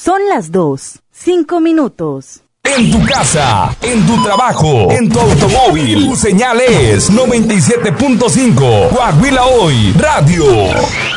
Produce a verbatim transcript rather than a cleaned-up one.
Son las dos, cinco minutos. En tu casa, en tu trabajo, en tu automóvil, tu señal es noventa y siete punto cinco. Coahuila Hoy Radio.